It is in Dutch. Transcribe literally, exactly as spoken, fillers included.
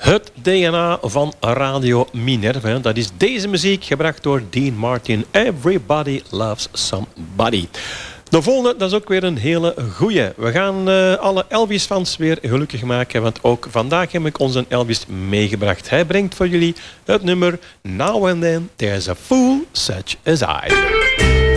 Het D N A van Radio Minerva. Dat is deze muziek, gebracht door Dean Martin. Everybody loves somebody. De volgende, dat is ook weer een hele goeie. We gaan uh, alle Elvis-fans weer gelukkig maken, want ook vandaag heb ik onze Elvis meegebracht. Hij brengt voor jullie het nummer Now and Then There's a Fool Such As I.